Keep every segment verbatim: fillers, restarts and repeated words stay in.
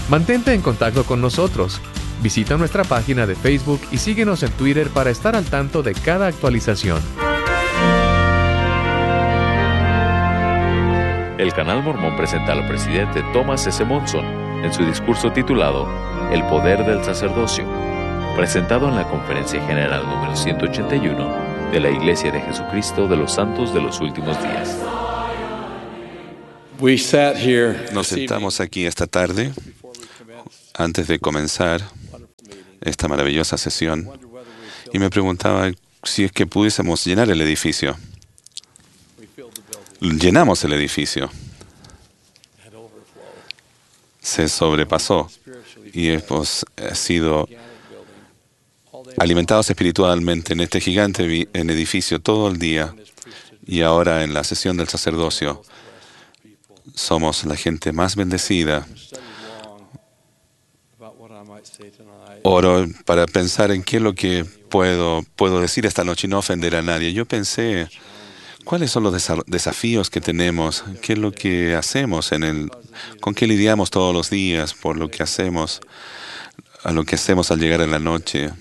Mantente en contacto con nosotros. Visita nuestra página de Facebook y síguenos en Twitter para estar al tanto de cada actualización. El Canal Mormón presenta al presidente Thomas S. Monson en su discurso titulado El Poder del Sacerdocio, presentado en la Conferencia General número ciento ochenta y uno de la Iglesia de Jesucristo de los Santos de los Últimos Días. Nos sentamos aquí esta tarde antes de comenzar esta maravillosa sesión y me preguntaba si es que pudiésemos llenar el edificio. Llenamos el edificio. Se sobrepasó y hemos sido alimentados espiritualmente en este gigante en edificio todo el día y ahora en la sesión del sacerdocio somos la gente más bendecida. Oro para pensar en qué es lo que puedo, puedo decir esta noche y no ofender a nadie. Yo pensé, ¿cuáles son los desa- desafíos que tenemos? ¿Qué es lo que hacemos? En el, ¿Con qué lidiamos todos los días por lo que hacemos, a lo que hacemos al llegar en la noche?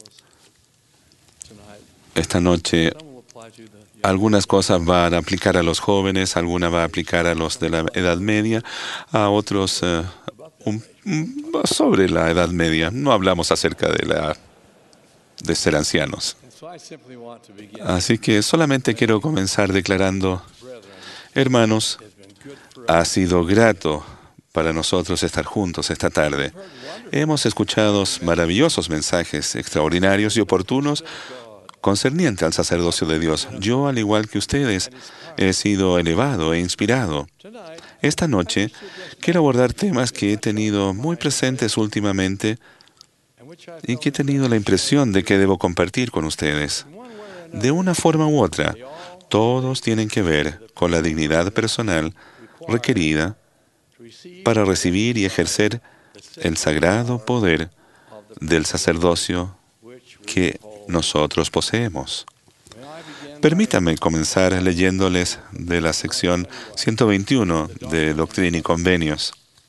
Esta noche, algunas cosas van a aplicar a los jóvenes, algunas van a aplicar a los de la Edad Media, a otros uh, un, un, sobre la Edad Media. No hablamos acerca de, la, de ser ancianos. Así que solamente quiero comenzar declarando, hermanos, ha sido grato para nosotros estar juntos esta tarde. Hemos escuchado maravillosos mensajes extraordinarios y oportunos concerniente al sacerdocio de Dios. Yo, al igual que ustedes, he sido elevado e inspirado. Esta noche quiero abordar temas que he tenido muy presentes últimamente y que he tenido la impresión de que debo compartir con ustedes. De una forma u otra, todos tienen que ver con la dignidad personal requerida para recibir y ejercer el sagrado poder del sacerdocio que nosotros poseemos. Permítanme comenzar leyéndoles de la sección ciento veintiuno de Doctrina y Convenios.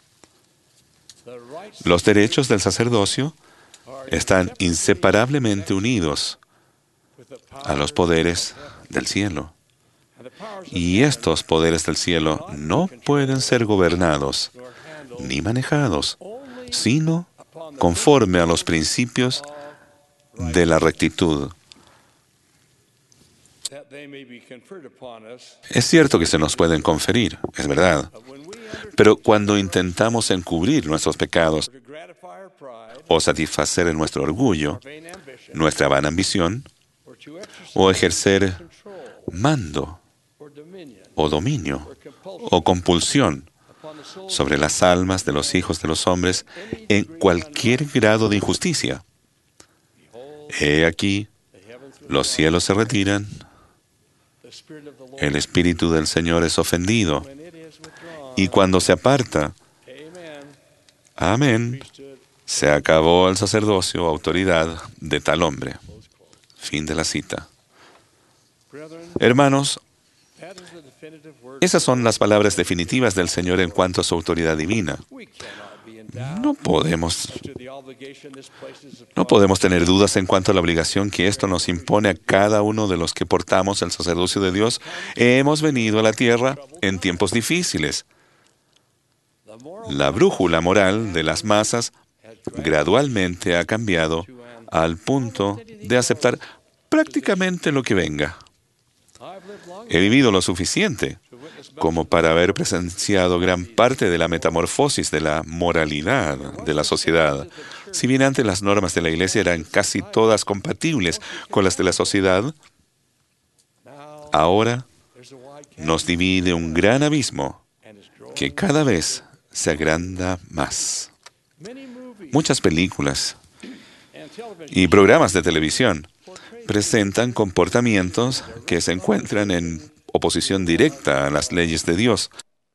Los derechos del sacerdocio están inseparablemente unidos a los poderes del cielo. Y estos poderes del cielo no pueden ser gobernados ni manejados, sino conforme a los principios de la rectitud. Es cierto que se nos pueden conferir, es verdad, pero cuando intentamos encubrir nuestros pecados o satisfacer nuestro orgullo, nuestra vana ambición, o ejercer mando o dominio o compulsión sobre las almas de los hijos de los hombres en cualquier grado de injusticia, he aquí, los cielos se retiran, el Espíritu del Señor es ofendido, y cuando se aparta, amén, se acabó el sacerdocio o autoridad de tal hombre. Fin de la cita. Hermanos, esas son las palabras definitivas del Señor en cuanto a su autoridad divina. No podemos, no podemos tener dudas en cuanto a la obligación que esto nos impone a cada uno de los que portamos el sacerdocio de Dios. Hemos venido a la tierra en tiempos difíciles. La brújula moral de las masas gradualmente ha cambiado al punto de aceptar prácticamente lo que venga. He vivido lo suficiente como para haber presenciado gran parte de la metamorfosis de la moralidad de la sociedad. Si bien antes las normas de la Iglesia eran casi todas compatibles con las de la sociedad, ahora nos divide un gran abismo que cada vez se agranda más. Muchas películas y programas de televisión presentan comportamientos que se encuentran en oposición directa a las leyes de Dios.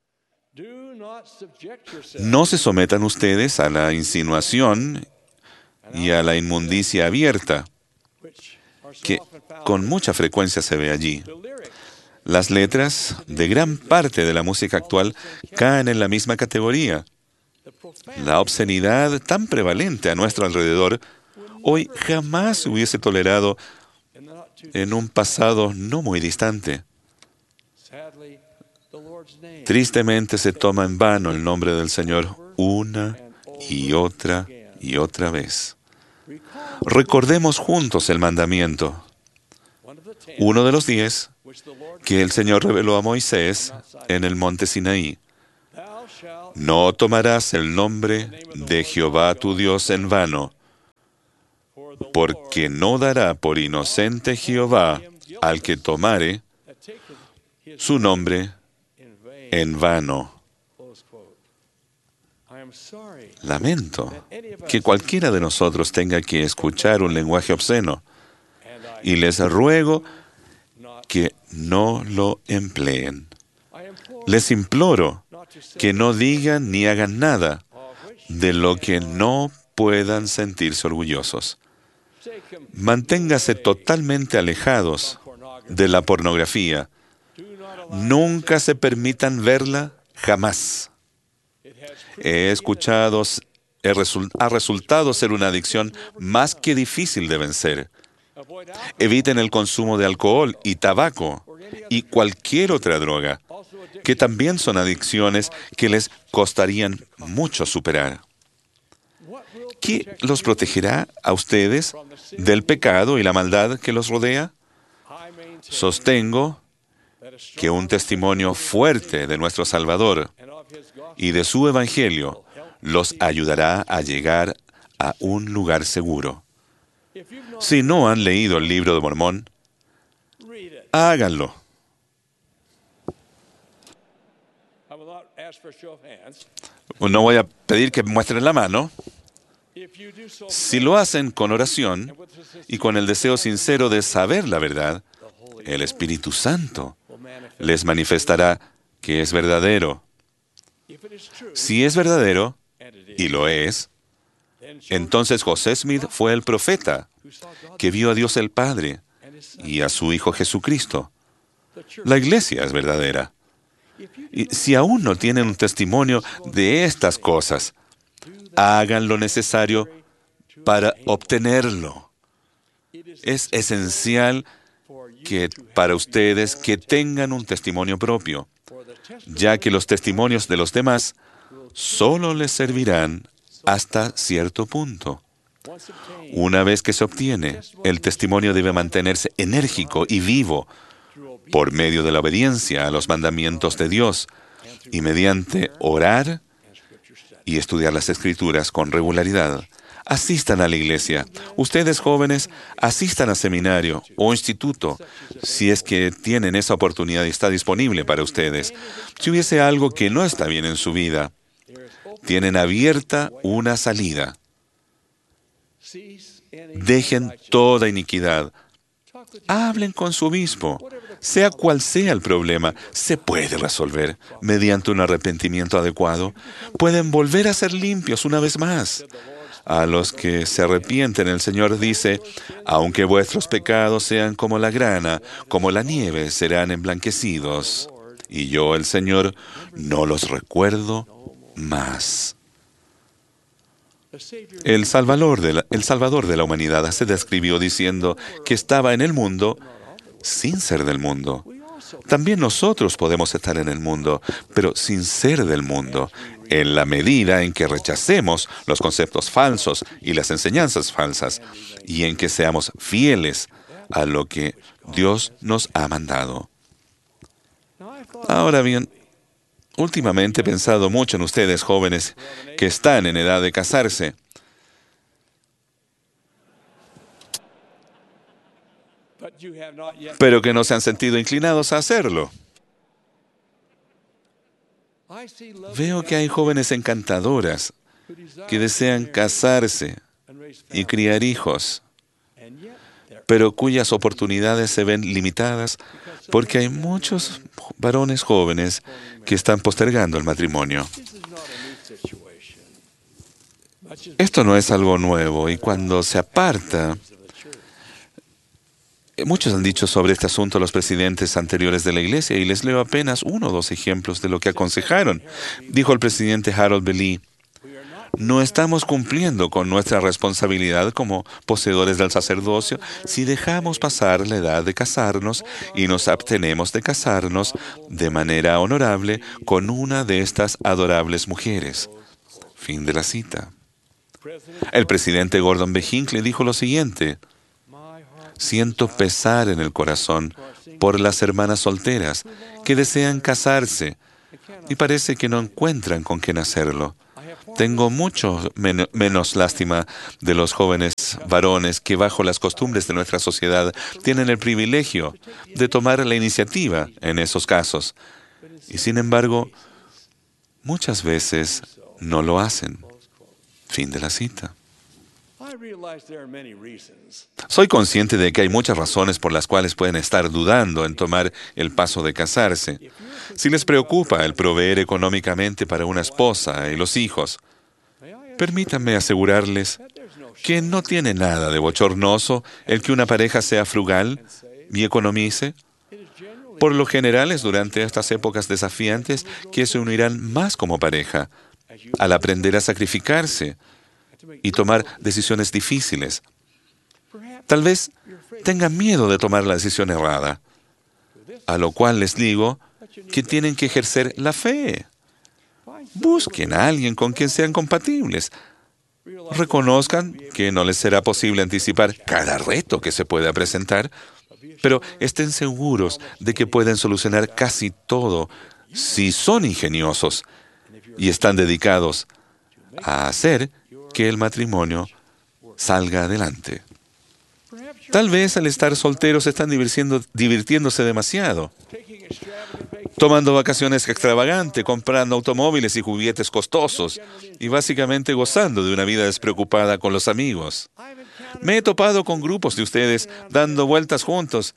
No se sometan ustedes a la insinuación y a la inmundicia abierta, que con mucha frecuencia se ve allí. Las letras de gran parte de la música actual caen en la misma categoría. La obscenidad tan prevalente a nuestro alrededor hoy jamás se hubiese tolerado en un pasado no muy distante. Tristemente se toma en vano el nombre del Señor una y otra y otra vez. Recordemos juntos el mandamiento, uno de los diez que el Señor reveló a Moisés en el monte Sinaí. No tomarás el nombre de Jehová tu Dios en vano, porque no dará por inocente Jehová al que tomare su nombre en vano. Lamento que cualquiera de nosotros tenga que escuchar un lenguaje obsceno, y les ruego que no lo empleen. Les imploro que no digan ni hagan nada de lo que no puedan sentirse orgullosos. Manténgase totalmente alejados de la pornografía. Nunca se permitan verla, jamás. He escuchado, he resu- ha resultado ser una adicción más que difícil de vencer. Eviten el consumo de alcohol y tabaco y cualquier otra droga, que también son adicciones que les costarían mucho superar. ¿Qué los protegerá a ustedes del pecado y la maldad que los rodea? Sostengo que un testimonio fuerte de nuestro Salvador y de su Evangelio los ayudará a llegar a un lugar seguro. Si no han leído el libro de Mormón, háganlo. No voy a pedir que muestren la mano. Si lo hacen con oración y con el deseo sincero de saber la verdad, el Espíritu Santo les manifestará que es verdadero. Si es verdadero, y lo es, entonces José Smith fue el profeta que vio a Dios el Padre y a su Hijo Jesucristo. La iglesia es verdadera. Y si aún no tienen un testimonio de estas cosas, hagan lo necesario para obtenerlo. Es esencial que para ustedes que tengan un testimonio propio, ya que los testimonios de los demás solo les servirán hasta cierto punto. Una vez que se obtiene, el testimonio debe mantenerse enérgico y vivo por medio de la obediencia a los mandamientos de Dios y mediante orar y estudiar las Escrituras con regularidad. Asistan a la iglesia. Ustedes jóvenes, asistan a seminario o instituto, si es que tienen esa oportunidad y está disponible para ustedes. Si hubiese algo que no está bien en su vida, tienen abierta una salida. Dejen toda iniquidad. Hablen con su obispo. Sea cual sea el problema, se puede resolver mediante un arrepentimiento adecuado. Pueden volver a ser limpios una vez más. A los que se arrepienten, el Señor dice, aunque vuestros pecados sean como la grana, como la nieve, serán emblanquecidos. Y yo, el Señor, no los recuerdo más. El Salvador de la, el Salvador de la humanidad se describió diciendo que estaba en el mundo sin ser del mundo. También nosotros podemos estar en el mundo, pero sin ser del mundo, en la medida en que rechacemos los conceptos falsos y las enseñanzas falsas, y en que seamos fieles a lo que Dios nos ha mandado. Ahora bien, últimamente he pensado mucho en ustedes jóvenes que están en edad de casarse. Pero que no se han sentido inclinados a hacerlo. Veo que hay jóvenes encantadoras que desean casarse y criar hijos, pero cuyas oportunidades se ven limitadas porque hay muchos varones jóvenes que están postergando el matrimonio. Esto no es algo nuevo, y cuando se aparta, muchos han dicho sobre este asunto a los presidentes anteriores de la iglesia, y les leo apenas uno o dos ejemplos de lo que aconsejaron. Dijo el presidente Harold B. Lee, no estamos cumpliendo con nuestra responsabilidad como poseedores del sacerdocio si dejamos pasar la edad de casarnos y nos abstenemos de casarnos de manera honorable con una de estas adorables mujeres. Fin de la cita. El presidente Gordon B. Hinckley dijo lo siguiente: siento pesar en el corazón por las hermanas solteras que desean casarse y parece que no encuentran con quién hacerlo. Tengo mucho men- menos lástima de los jóvenes varones que bajo las costumbres de nuestra sociedad tienen el privilegio de tomar la iniciativa en esos casos. Y sin embargo, muchas veces no lo hacen. Fin de la cita. Soy consciente de que hay muchas razones por las cuales pueden estar dudando en tomar el paso de casarse. Si les preocupa el proveer económicamente para una esposa y los hijos, permítanme asegurarles que no tiene nada de bochornoso el que una pareja sea frugal y economice. Por lo general es durante estas épocas desafiantes que se unirán más como pareja, al aprender a sacrificarse y tomar decisiones difíciles. Tal vez tengan miedo de tomar la decisión errada, a lo cual les digo que tienen que ejercer la fe. Busquen a alguien con quien sean compatibles. Reconozcan que no les será posible anticipar cada reto que se pueda presentar, pero estén seguros de que pueden solucionar casi todo si son ingeniosos y están dedicados a hacer que el matrimonio salga adelante. Tal vez al estar solteros están divirtiendo, divirtiéndose demasiado, tomando vacaciones extravagantes, comprando automóviles y juguetes costosos y básicamente gozando de una vida despreocupada con los amigos. Me he topado con grupos de ustedes dando vueltas juntos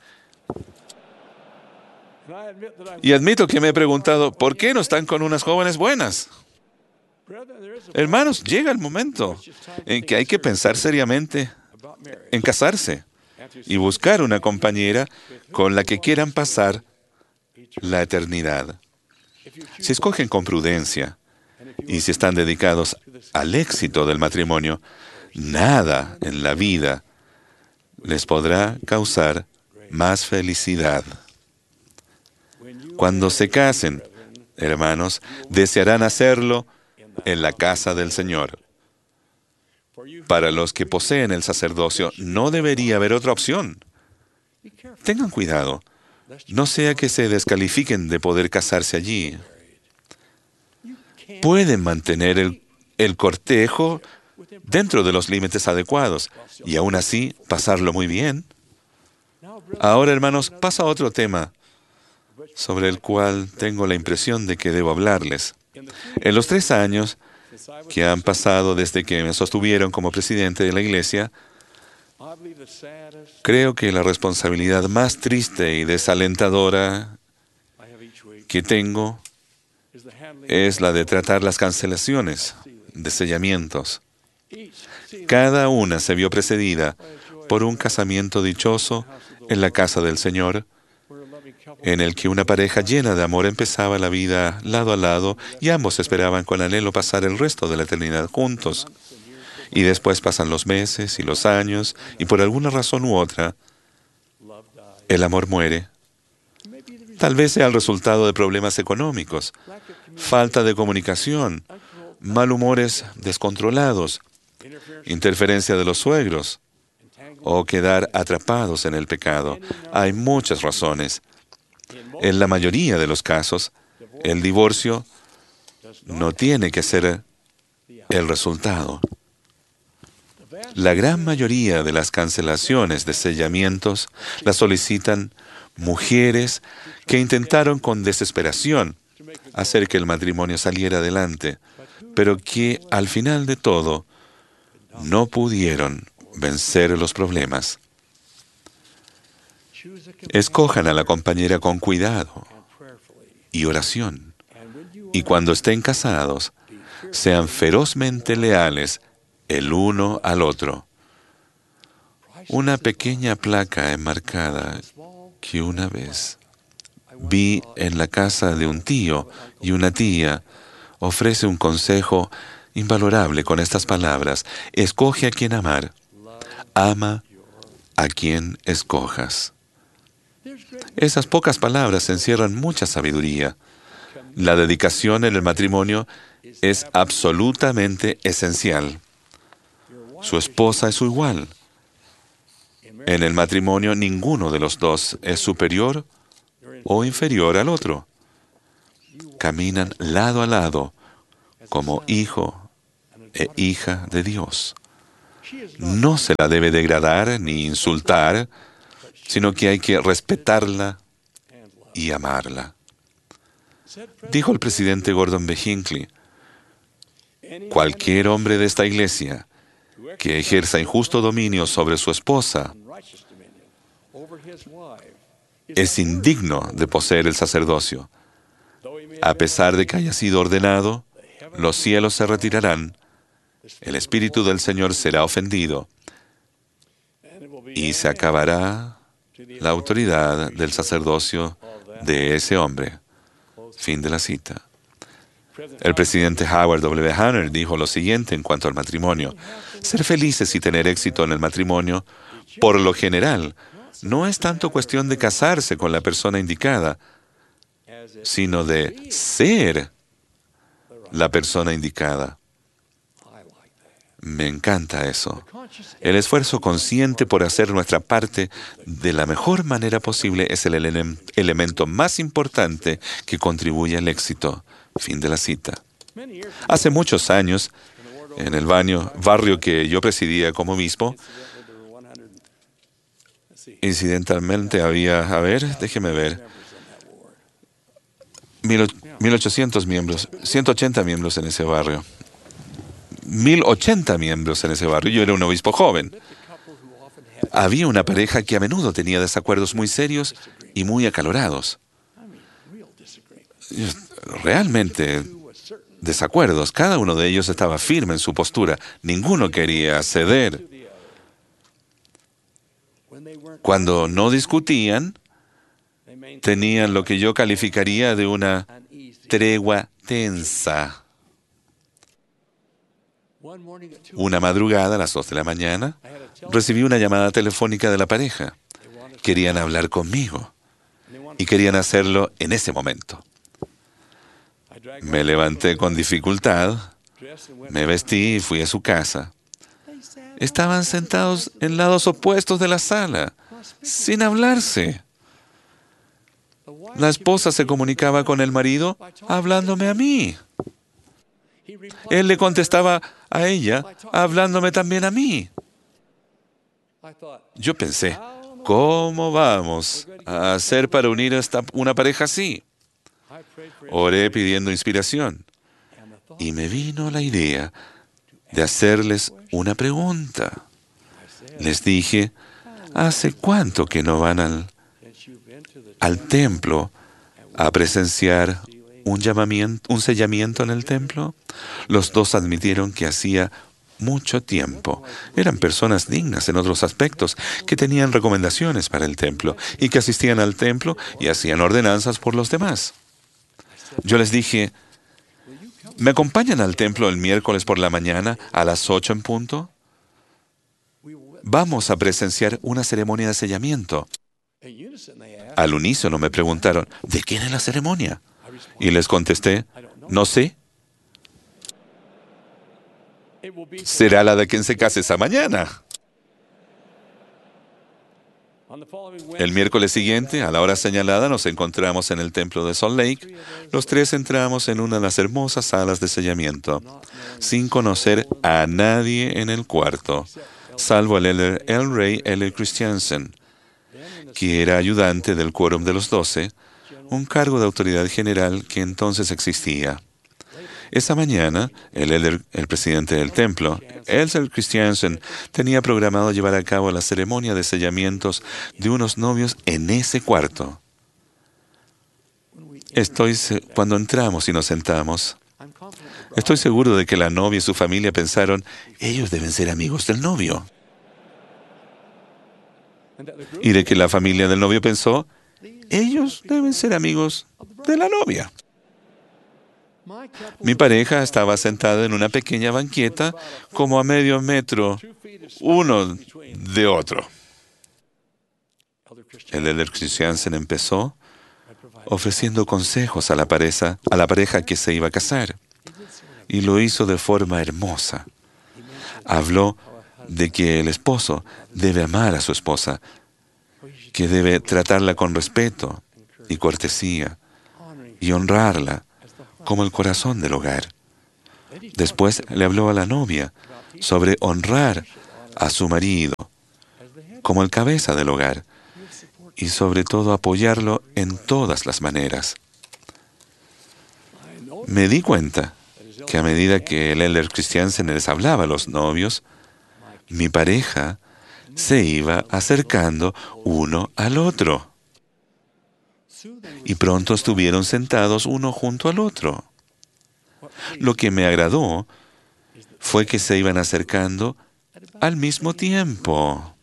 y admito que me he preguntado, ¿por qué no están con unas jóvenes buenas? Hermanos, llega el momento en que hay que pensar seriamente en casarse y buscar una compañera con la que quieran pasar la eternidad. Si escogen con prudencia y si están dedicados al éxito del matrimonio, nada en la vida les podrá causar más felicidad. Cuando se casen, hermanos, desearán hacerlo en la casa del Señor. Para los que poseen el sacerdocio, no debería haber otra opción. Tengan cuidado, no sea que se descalifiquen de poder casarse allí. Pueden mantener el, el cortejo dentro de los límites adecuados y aún así pasarlo muy bien. Ahora, hermanos, pasa a otro tema sobre el cual tengo la impresión de que debo hablarles. En los tres años que han pasado desde que me sostuvieron como presidente de la iglesia, creo que la responsabilidad más triste y desalentadora que tengo es la de tratar las cancelaciones de sellamientos. Cada una se vio precedida por un casamiento dichoso en la casa del Señor, en el que una pareja llena de amor empezaba la vida lado a lado y ambos esperaban con anhelo pasar el resto de la eternidad juntos. Y después pasan los meses y los años y por alguna razón u otra, el amor muere. Tal vez sea el resultado de problemas económicos, falta de comunicación, malhumores descontrolados, interferencia de los suegros o quedar atrapados en el pecado. Hay muchas razones. En la mayoría de los casos, el divorcio no tiene que ser el resultado. La gran mayoría de las cancelaciones de sellamientos las solicitan mujeres que intentaron con desesperación hacer que el matrimonio saliera adelante, pero que al final de todo no pudieron vencer los problemas. Escojan a la compañera con cuidado y oración, y cuando estén casados, sean ferozmente leales el uno al otro. Una pequeña placa enmarcada que una vez vi en la casa de un tío y una tía ofrece un consejo invalorable con estas palabras: escoge a quien amar, ama a quien escojas. Esas pocas palabras encierran mucha sabiduría. La dedicación en el matrimonio es absolutamente esencial. Su esposa es su igual. En el matrimonio ninguno de los dos es superior o inferior al otro. Caminan lado a lado como hijo e hija de Dios. No se la debe degradar ni insultar, sino que hay que respetarla y amarla. Dijo el presidente Gordon B. Hinckley: cualquier hombre de esta iglesia que ejerza injusto dominio sobre su esposa es indigno de poseer el sacerdocio. A pesar de que haya sido ordenado, los cielos se retirarán, el Espíritu del Señor será ofendido y se acabará la autoridad del sacerdocio de ese hombre. Fin de la cita. El presidente Howard W. Hunter dijo lo siguiente en cuanto al matrimonio: ser felices y tener éxito en el matrimonio, por lo general, no es tanto cuestión de casarse con la persona indicada, sino de ser la persona indicada. Me encanta eso. El esfuerzo consciente por hacer nuestra parte de la mejor manera posible es el ele- elemento más importante que contribuye al éxito. Fin de la cita. Hace muchos años, en el baño, barrio que yo presidía como obispo, incidentalmente había, a ver, déjeme ver, mil ochocientos miembros, ciento ochenta miembros en ese barrio. mil ochenta miembros en ese barrio. Yo era un obispo joven. Había una pareja que a menudo tenía desacuerdos muy serios y muy acalorados. Realmente desacuerdos. Cada uno de ellos estaba firme en su postura. Ninguno quería ceder. Cuando no discutían, tenían lo que yo calificaría de una tregua tensa. Una madrugada, a las dos de la mañana, recibí una llamada telefónica de la pareja. Querían hablar conmigo y querían hacerlo en ese momento. Me levanté con dificultad, me vestí y fui a su casa. Estaban sentados en lados opuestos de la sala, sin hablarse. La esposa se comunicaba con el marido hablándome a mí. Él le contestaba a ella hablándome también a mí. Yo pensé, ¿cómo vamos a hacer para unir a esta, una pareja así? Oré pidiendo inspiración y me vino la idea de hacerles una pregunta. Les dije, ¿hace cuánto que no van al, al templo a presenciar un llamamiento, un sellamiento en el templo? Los dos admitieron que hacía mucho tiempo. Eran personas dignas en otros aspectos, que tenían recomendaciones para el templo y que asistían al templo y hacían ordenanzas por los demás. Yo les dije, ¿me acompañan al templo el miércoles por la mañana a las ocho en punto? Vamos a presenciar una ceremonia de sellamiento. Al unísono me preguntaron, ¿de quién es la ceremonia? Y les contesté, no sé. Será la de quien se case esa mañana. El miércoles siguiente, a la hora señalada, nos encontramos en el templo de Salt Lake. Los tres entramos en una de las hermosas salas de sellamiento, sin conocer a nadie en el cuarto, salvo el elder L. Ray L. Christiansen, que era ayudante del quórum de los doce, un cargo de autoridad general que entonces existía. Esa mañana, el, elder, el presidente del templo, Elder Christiansen, tenía programado llevar a cabo la ceremonia de sellamientos de unos novios en ese cuarto. Estoy, cuando entramos y nos sentamos, estoy seguro de que la novia y su familia pensaron, ellos deben ser amigos del novio. Y de que la familia del novio pensó, ellos deben ser amigos de la novia. Mi pareja estaba sentada en una pequeña banqueta como a medio metro uno de otro. El elder Christiansen empezó ofreciendo consejos a la pareja, a la pareja que se iba a casar, y lo hizo de forma hermosa. Habló de que el esposo debe amar a su esposa, que debe tratarla con respeto y cortesía y honrarla como el corazón del hogar. Después le habló a la novia sobre honrar a su marido como el cabeza del hogar y sobre todo apoyarlo en todas las maneras. Me di cuenta que a medida que el elder Christiansen les hablaba a los novios, mi pareja se iba acercando uno al otro. Y pronto estuvieron sentados uno junto al otro. Lo que me agradó fue que se iban acercando al mismo tiempo.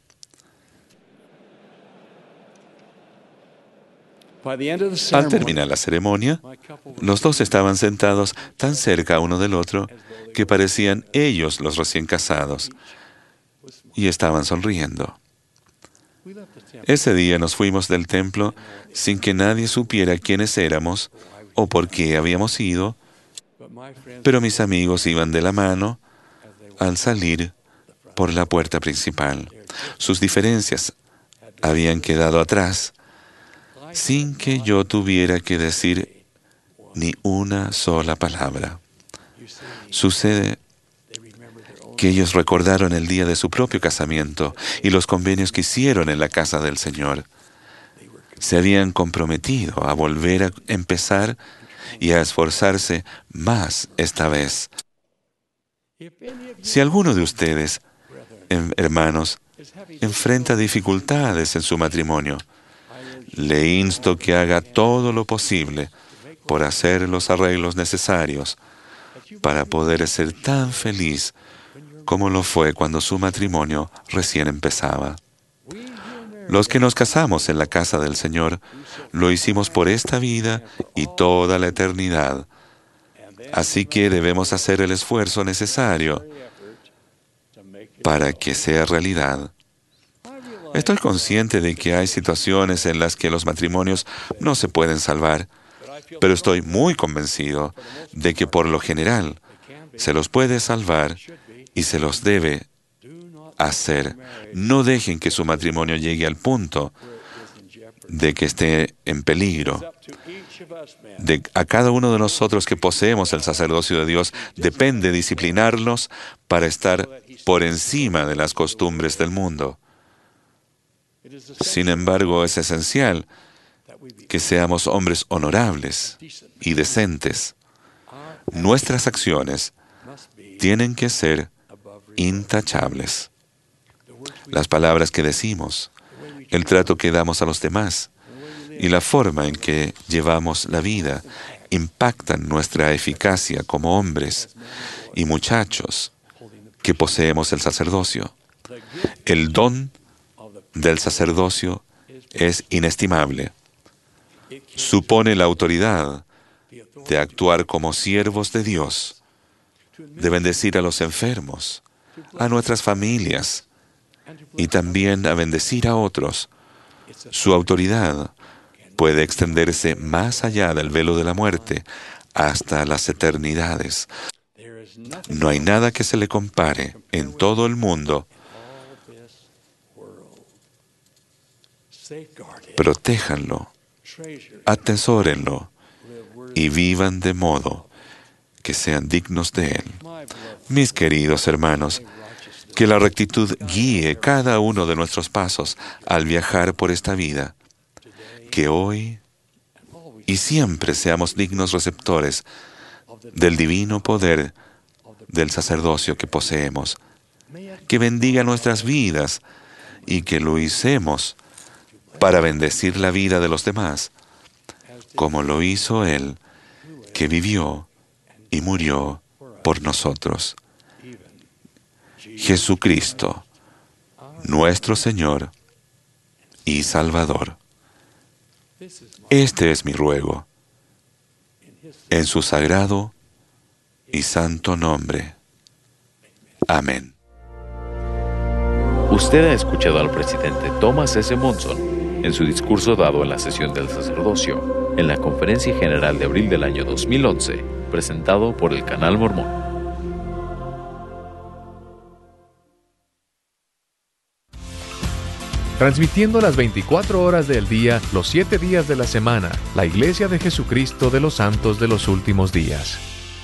Al terminar la ceremonia, los dos estaban sentados tan cerca uno del otro que parecían ellos los recién casados y estaban sonriendo. Ese día nos fuimos del templo sin que nadie supiera quiénes éramos o por qué habíamos ido, pero mis amigos iban de la mano al salir por la puerta principal. Sus diferencias habían quedado atrás sin que yo tuviera que decir ni una sola palabra. Sucede que ellos recordaron el día de su propio casamiento y los convenios que hicieron en la casa del Señor. Se habían comprometido a volver a empezar y a esforzarse más esta vez. Si alguno de ustedes, hermanos, enfrenta dificultades en su matrimonio, le insto que haga todo lo posible por hacer los arreglos necesarios para poder ser tan feliz como lo fue cuando su matrimonio recién empezaba. Los que nos casamos en la casa del Señor, lo hicimos por esta vida y toda la eternidad. Así que debemos hacer el esfuerzo necesario para que sea realidad. Estoy consciente de que hay situaciones en las que los matrimonios no se pueden salvar, pero estoy muy convencido de que por lo general se los puede salvar y se los debe hacer. No dejen que su matrimonio llegue al punto de que esté en peligro. De a cada uno de nosotros que poseemos el sacerdocio de Dios depende disciplinarlos para estar por encima de las costumbres del mundo. Sin embargo, es esencial que seamos hombres honorables y decentes. Nuestras acciones tienen que ser intachables. Las palabras que decimos, el trato que damos a los demás y la forma en que llevamos la vida impactan nuestra eficacia como hombres y muchachos que poseemos el sacerdocio. El don del sacerdocio es inestimable. Supone la autoridad de actuar como siervos de Dios, de bendecir a los enfermos, a nuestras familias y también a bendecir a otros. Su autoridad puede extenderse más allá del velo de la muerte hasta las eternidades. No hay nada que se le compare en todo el mundo. Protéjanlo, atesórenlo y vivan de modo que sean dignos de él. Mis queridos hermanos, que la rectitud guíe cada uno de nuestros pasos al viajar por esta vida. Que hoy y siempre seamos dignos receptores del divino poder del sacerdocio que poseemos. Que bendiga nuestras vidas y que lo hicemos para bendecir la vida de los demás, como lo hizo Él, que vivió y murió por nosotros. Jesucristo, nuestro Señor y Salvador. Este es mi ruego. en su sagrado y santo nombre. Amén. Usted ha escuchado al presidente Thomas S. Monson en su discurso dado en la sesión del sacerdocio en la Conferencia General de abril del año dos mil once, presentado por el Canal Mormón. Transmitiendo las veinticuatro horas del día, los siete días de la semana, la Iglesia de Jesucristo de los Santos de los Últimos Días.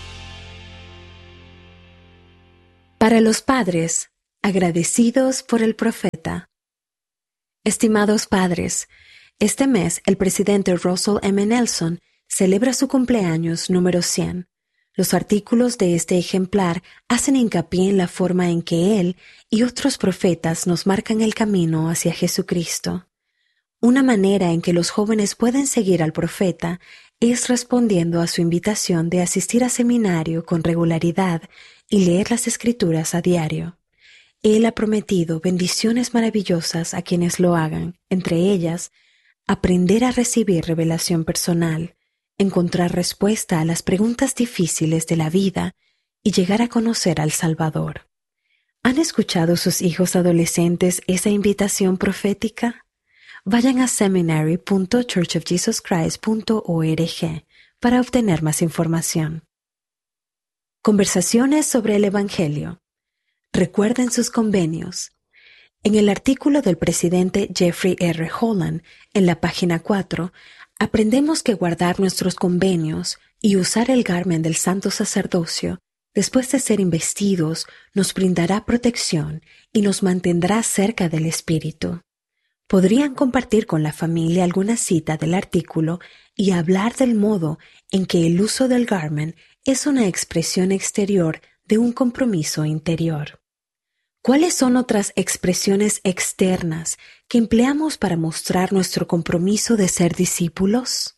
Para los padres, agradecidos por el profeta. Estimados padres, este mes el presidente Russell M. Nelson celebra su cumpleaños número cien. Los artículos de este ejemplar hacen hincapié en la forma en que él y otros profetas nos marcan el camino hacia Jesucristo. Una manera en que los jóvenes pueden seguir al profeta es respondiendo a su invitación de asistir a seminario con regularidad y leer las Escrituras a diario. Él ha prometido bendiciones maravillosas a quienes lo hagan, entre ellas, aprender a recibir revelación personal, encontrar respuesta a las preguntas difíciles de la vida y llegar a conocer al Salvador. ¿Han escuchado sus hijos adolescentes esa invitación profética? Vayan a seminary punto church of jesus christ punto org para obtener más información. Conversaciones sobre el Evangelio. Recuerden sus convenios. En el artículo del presidente Jeffrey R. Holland, en la página cuatro, aprendemos que guardar nuestros convenios y usar el garmen del santo sacerdocio después de ser investidos nos brindará protección y nos mantendrá cerca del Espíritu. Podrían compartir con la familia alguna cita del artículo y hablar del modo en que el uso del garmen es una expresión exterior de un compromiso interior. ¿Cuáles son otras expresiones externas que empleamos para mostrar nuestro compromiso de ser discípulos?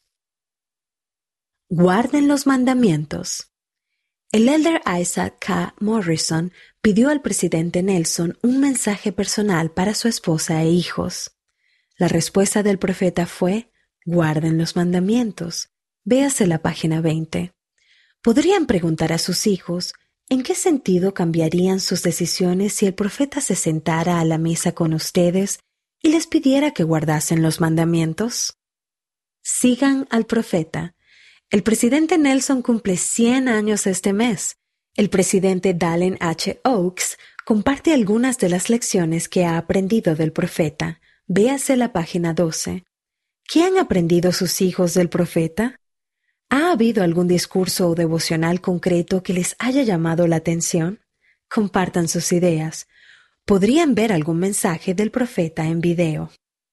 Guarden los mandamientos. El elder Isaac K. Morrison pidió al presidente Nelson un mensaje personal para su esposa e hijos. La respuesta del profeta fue: guarden los mandamientos. Véase la página veinte. Podrían preguntar a sus hijos: ¿en qué sentido cambiarían sus decisiones si el profeta se sentara a la mesa con ustedes y les pidiera que guardasen los mandamientos? Sigan al profeta. El presidente Nelson cumple cien años este mes. El presidente Dallin H. Oaks comparte algunas de las lecciones que ha aprendido del profeta. Véase la página doce. ¿Qué han aprendido sus hijos del profeta? ¿Ha habido algún discurso o devocional concreto que les haya llamado la atención? Compartan sus ideas. Podrían ver algún mensaje del profeta en video.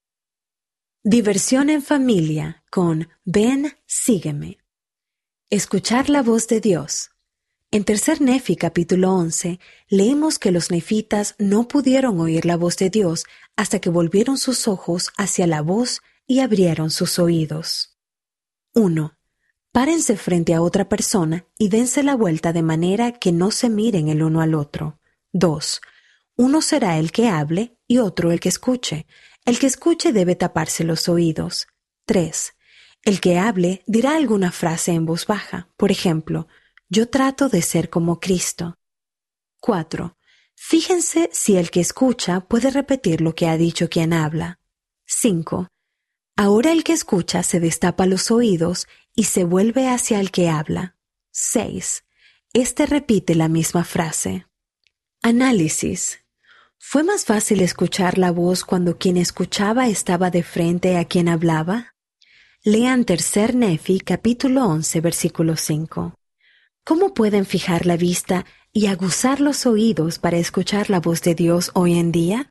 Diversión en familia con Ven, sígueme. Escuchar la voz de Dios. En Tercer Nefi capítulo once leemos que los nefitas no pudieron oír la voz de Dios hasta que volvieron sus ojos hacia la voz y abrieron sus oídos. uno. Párense frente a otra persona y dense la vuelta de manera que no se miren el uno al otro. dos. Uno será el que hable y otro el que escuche. El que escuche debe taparse los oídos. tres. El que hable dirá alguna frase en voz baja. Por ejemplo, yo trato de ser como Cristo. cuatro. Fíjense si el que escucha puede repetir lo que ha dicho quien habla. cinco. Ahora el que escucha se destapa los oídos y se vuelve hacia el que habla. seis. Este repite la misma frase. Análisis. ¿Fue más fácil escuchar la voz cuando quien escuchaba estaba de frente a quien hablaba? Lean Tercer Nefi, capítulo once, versículo cinco. ¿Cómo pueden fijar la vista y aguzar los oídos para escuchar la voz de Dios hoy en día?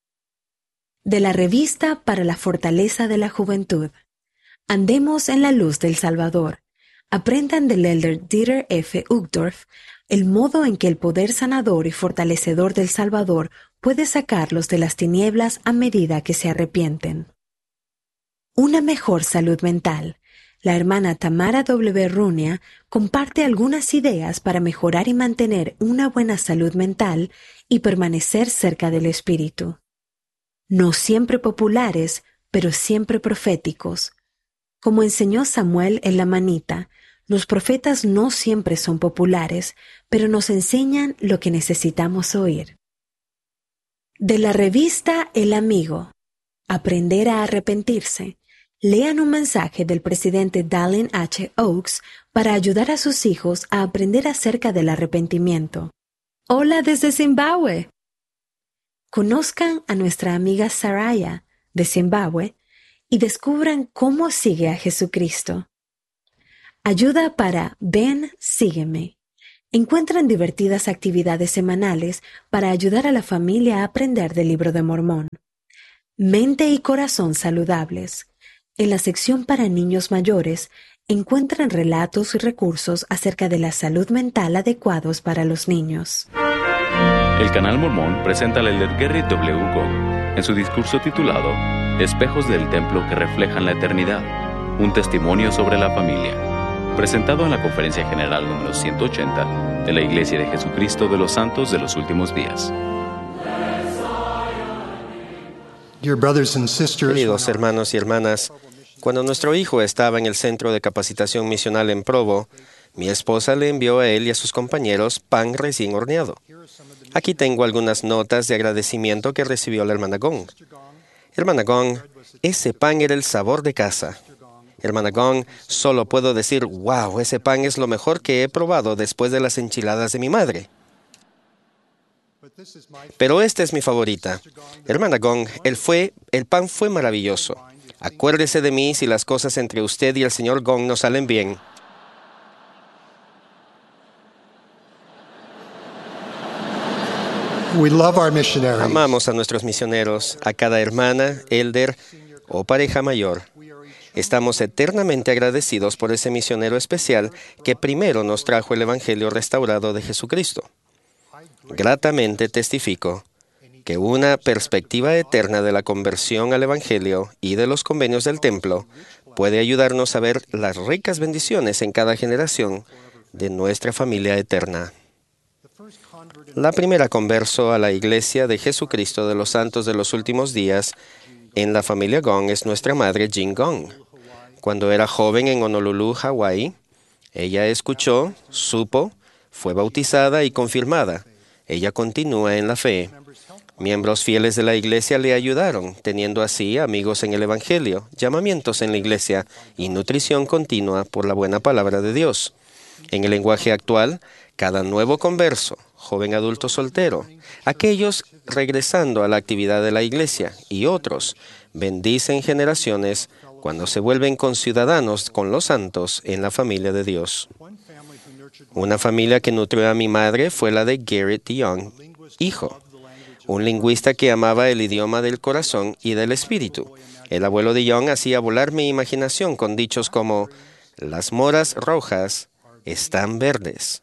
De la revista para la fortaleza de la juventud. Andemos en la luz del Salvador. Aprendan del elder Dieter F. Uchtdorf el modo en que el poder sanador y fortalecedor del Salvador puede sacarlos de las tinieblas a medida que se arrepienten. Una mejor salud mental. La hermana Tamara W. Runia comparte algunas ideas para mejorar y mantener una buena salud mental y permanecer cerca del Espíritu. No siempre populares, pero siempre proféticos. Como enseñó Samuel en la Manita, Los profetas no siempre son populares, pero nos enseñan lo que necesitamos oír. De la revista El Amigo, Aprender a arrepentirse, lean un mensaje del presidente Dallin H. Oaks para ayudar a sus hijos a aprender acerca del arrepentimiento. Hola desde Zimbabue. Conozcan a nuestra amiga Saraya de Zimbabue y descubran cómo sigue a Jesucristo. Ayuda para Ven, sígueme. Encuentran divertidas actividades semanales para ayudar a la familia a aprender del Libro de Mormón. Mente y corazón saludables. En la sección para niños mayores, encuentran relatos y recursos acerca de la salud mental adecuados para los niños. El Canal Mormón presenta al elder Gary W. Gong en su discurso titulado Espejos del Templo que reflejan la eternidad, un testimonio sobre la familia, presentado en la Conferencia General número ciento ochenta de la Iglesia de Jesucristo de los Santos de los Últimos Días. Queridos hermanos y hermanas, cuando nuestro hijo estaba en el Centro de Capacitación Misional en Provo, mi esposa le envió a él y a sus compañeros pan recién horneado. Aquí tengo algunas notas de agradecimiento que recibió la hermana Gong. Hermana Gong, ese pan era el sabor de casa. Hermana Gong, solo puedo decir, wow, ese pan es lo mejor que he probado después de las enchiladas de mi madre. Pero esta es mi favorita. Hermana Gong, el, fue, el pan fue maravilloso. Acuérdese de mí si las cosas entre usted y el señor Gong no salen bien. Amamos a nuestros misioneros, a cada hermana, elder o pareja mayor. Estamos eternamente agradecidos por ese misionero especial que primero nos trajo el Evangelio restaurado de Jesucristo. Gratamente testifico que una perspectiva eterna de la conversión al Evangelio y de los convenios del templo puede ayudarnos a ver las ricas bendiciones en cada generación de nuestra familia eterna. La primera converso a la Iglesia de Jesucristo de los Santos de los Últimos Días en la familia Gong es nuestra madre Jean Gong. Cuando era joven en Honolulu, Hawái, ella escuchó, supo, fue bautizada y confirmada. Ella continúa en la fe. Miembros fieles de la iglesia le ayudaron, teniendo así amigos en el Evangelio, llamamientos en la iglesia y nutrición continua por la buena palabra de Dios. En el lenguaje actual, cada nuevo converso, joven adulto soltero, aquellos regresando a la actividad de la iglesia y otros, bendicen generaciones cuando se vuelven conciudadanos con los santos en la familia de Dios. Una familia que nutrió a mi madre fue la de Garrett Young, hijo, un lingüista que amaba el idioma del corazón y del espíritu. El abuelo de Young hacía volar mi imaginación con dichos como, las moras rojas están verdes.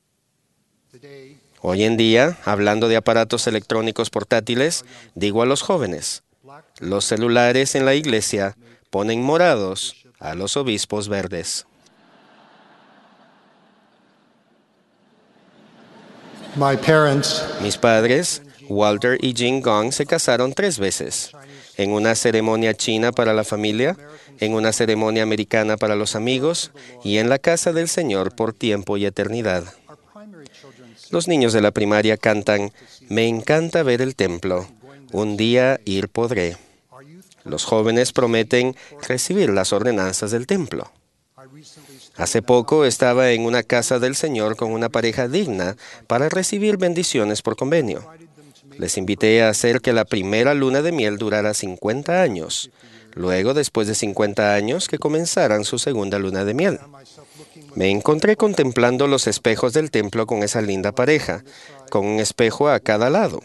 Hoy en día, hablando de aparatos electrónicos portátiles, digo a los jóvenes, los celulares en la iglesia ponen morados a los obispos verdes. My parents, Mis padres, Walter y Jean Gong, se casaron tres veces. En una ceremonia china para la familia, en una ceremonia americana para los amigos y en la casa del Señor por tiempo y eternidad. Los niños de la primaria cantan, me encanta ver el templo, un día ir podré. Los jóvenes prometen recibir las ordenanzas del templo. Hace poco estaba en una casa del Señor con una pareja digna para recibir bendiciones por convenio. Les invité a hacer que la primera luna de miel durara cincuenta años. Luego, después de cincuenta años, que comenzaran su segunda luna de miel. Me encontré contemplando los espejos del templo con esa linda pareja, con un espejo a cada lado.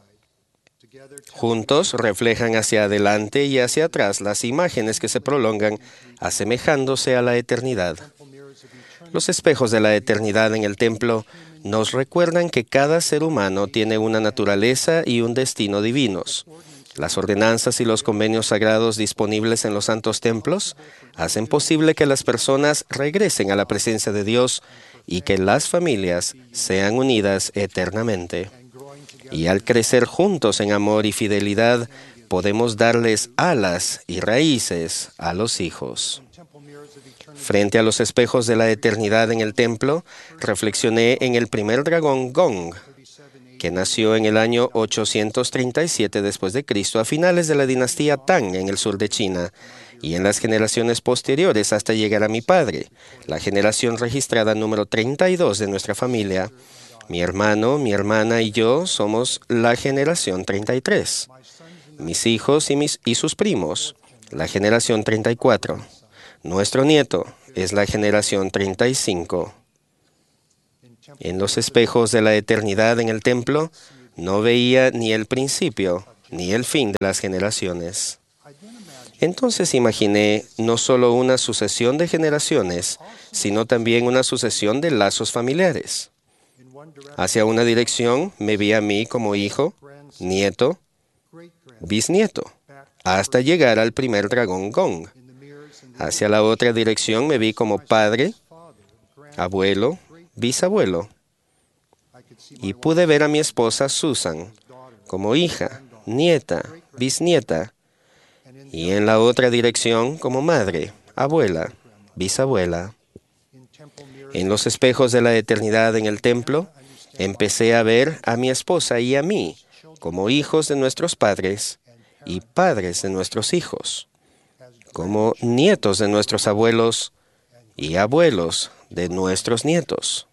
Juntos reflejan hacia adelante y hacia atrás las imágenes que se prolongan, asemejándose a la eternidad. Los espejos de la eternidad en el templo nos recuerdan que cada ser humano tiene una naturaleza y un destino divinos. Las ordenanzas y los convenios sagrados disponibles en los santos templos hacen posible que las personas regresen a la presencia de Dios y que las familias sean unidas eternamente. Y al crecer juntos en amor y fidelidad, podemos darles alas y raíces a los hijos. Frente a los espejos de la eternidad en el templo, reflexioné en el primer dragón Gong, que nació en el año ochocientos treinta y siete después de Cristo a finales de la dinastía Tang en el sur de China, y en las generaciones posteriores hasta llegar a mi padre, la generación registrada número treinta y dos de nuestra familia. Mi hermano, mi hermana y yo somos la generación treinta y tres. Mis hijos y, mis, y sus primos, la generación treinta y cuatro. Nuestro nieto es la generación treinta y cinco. En los espejos de la eternidad en el templo, no veía ni el principio ni el fin de las generaciones. Entonces imaginé no solo una sucesión de generaciones, sino también una sucesión de lazos familiares. Hacia una dirección me vi a mí como hijo, nieto, bisnieto, hasta llegar al primer dragón Gong. Hacia la otra dirección me vi como padre, abuelo, bisabuelo. Y pude ver a mi esposa Susan como hija, nieta, bisnieta. Y en la otra dirección como madre, abuela, bisabuela. En los espejos de la eternidad en el templo, empecé a ver a mi esposa y a mí como hijos de nuestros padres y padres de nuestros hijos, como nietos de nuestros abuelos y abuelos de nuestros nietos.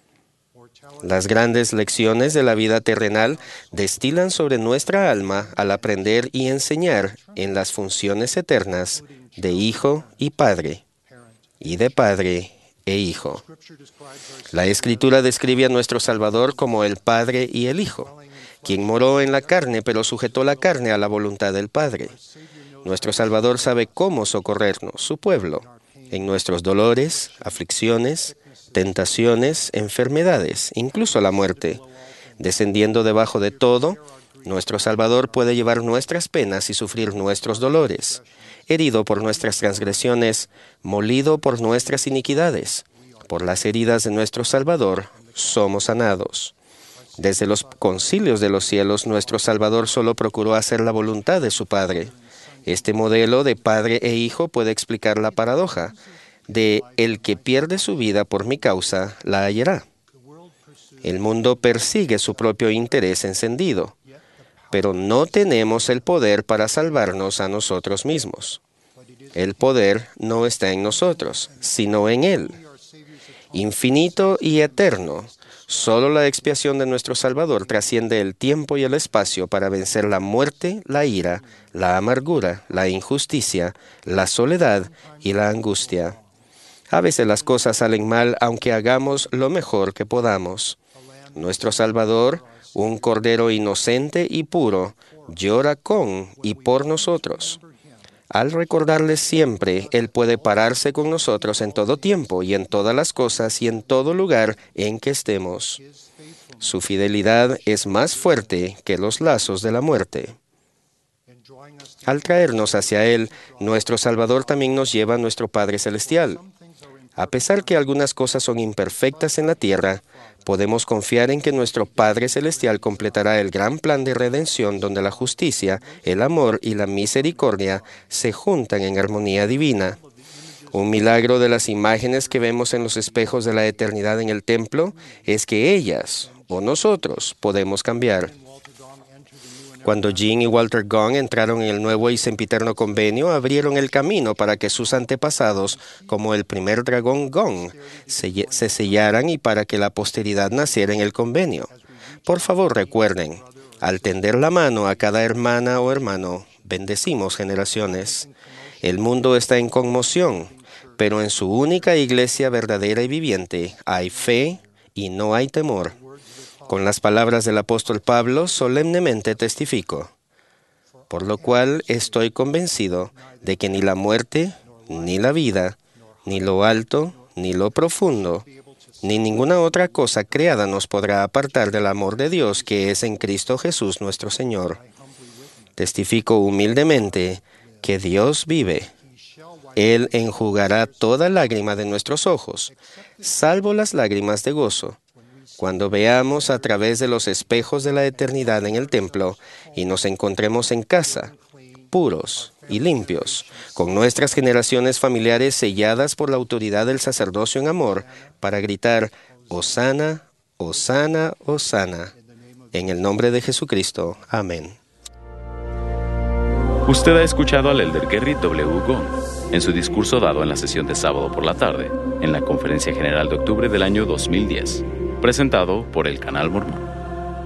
Las grandes lecciones de la vida terrenal destilan sobre nuestra alma al aprender y enseñar en las funciones eternas de hijo y padre, y de padre e hijo. La Escritura describe a nuestro Salvador como el Padre y el Hijo, quien moró en la carne pero sujetó la carne a la voluntad del Padre. Nuestro Salvador sabe cómo socorrernos, su pueblo, en nuestros dolores, aflicciones, tentaciones, enfermedades, incluso la muerte. Descendiendo debajo de todo, nuestro Salvador puede llevar nuestras penas y sufrir nuestros dolores. Herido por nuestras transgresiones, molido por nuestras iniquidades. Por las heridas de nuestro Salvador, somos sanados. Desde los concilios de los cielos, nuestro Salvador solo procuró hacer la voluntad de su Padre. Este modelo de padre e hijo puede explicar la paradoja de el que pierde su vida por mi causa, la hallará. El mundo persigue su propio interés encendido, pero no tenemos el poder para salvarnos a nosotros mismos. El poder no está en nosotros, sino en Él. Infinito y eterno, solo la expiación de nuestro Salvador trasciende el tiempo y el espacio para vencer la muerte, la ira, la amargura, la injusticia, la soledad y la angustia. A veces las cosas salen mal aunque hagamos lo mejor que podamos. Nuestro Salvador, un Cordero inocente y puro, llora con y por nosotros. Al recordarle siempre, Él puede pararse con nosotros en todo tiempo y en todas las cosas y en todo lugar en que estemos. Su fidelidad es más fuerte que los lazos de la muerte. Al traernos hacia Él, nuestro Salvador también nos lleva a nuestro Padre Celestial. A pesar que algunas cosas son imperfectas en la tierra, podemos confiar en que nuestro Padre Celestial completará el gran plan de redención donde la justicia, el amor y la misericordia se juntan en armonía divina. Un milagro de las imágenes que vemos en los espejos de la eternidad en el templo es que ellas, o nosotros, podemos cambiar. Cuando Jean y Walter Gong entraron en el nuevo y sempiterno convenio, abrieron el camino para que sus antepasados, como el primer dragón Gong, se, se sellaran y para que la posteridad naciera en el convenio. Por favor, recuerden, al tender la mano a cada hermana o hermano, bendecimos generaciones. El mundo está en conmoción, pero en su única iglesia verdadera y viviente hay fe y no hay temor. Con las palabras del apóstol Pablo, solemnemente testifico, por lo cual estoy convencido de que ni la muerte, ni la vida, ni lo alto, ni lo profundo, ni ninguna otra cosa creada nos podrá apartar del amor de Dios que es en Cristo Jesús nuestro Señor. Testifico humildemente que Dios vive. Él enjugará toda lágrima de nuestros ojos, salvo las lágrimas de gozo, cuando veamos a través de los espejos de la eternidad en el templo y nos encontremos en casa, puros y limpios, con nuestras generaciones familiares selladas por la autoridad del sacerdocio en amor, para gritar, Hosana, Hosana, Hosana. En el nombre de Jesucristo. Amén. Usted ha escuchado al elder Gary W. Gong en su discurso dado en la sesión de sábado por la tarde, en la Conferencia General de octubre del año dos mil diez, presentado por el Canal Mormón.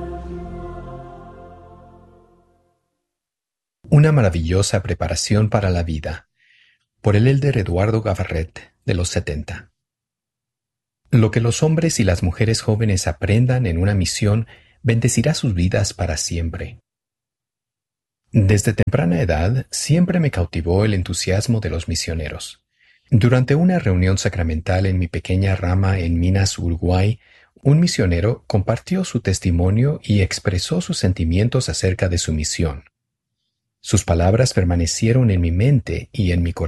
Una maravillosa preparación para la vida, por el elder Eduardo Gavarret, de los setenta. Lo que los hombres y las mujeres jóvenes aprendan en una misión bendecirá sus vidas para siempre. Desde temprana edad siempre me cautivó el entusiasmo de los misioneros. Durante una reunión sacramental en mi pequeña rama en Minas, Uruguay, un misionero compartió su testimonio y expresó sus sentimientos acerca de su misión. Sus palabras permanecieron en mi mente y en mi corazón.